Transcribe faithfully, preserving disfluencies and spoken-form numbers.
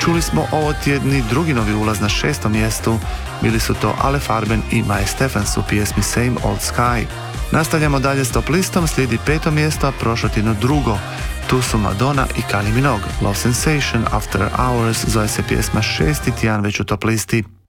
Čuli smo ovo tjedni drugi novi ulaz na šestom mjestu, bili su to Ale Farben i Maj Stefans u pjesmi Same Old Sky. Nastavljamo dalje s top listom, slijedi peto mjesto, a prošlo tjedno drugo. Tu su Madonna i Kylie Minogue, Love Sensation, After Hours, zove se pjesma šesti tjedan već u top listi.